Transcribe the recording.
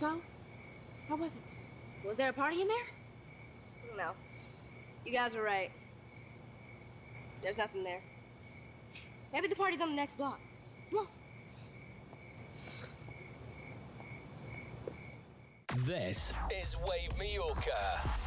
So? How was it? Was there a party in there? No. You guys were right. There's nothing there. Maybe the party's on the next block. Come on. This is Wave Mallorca.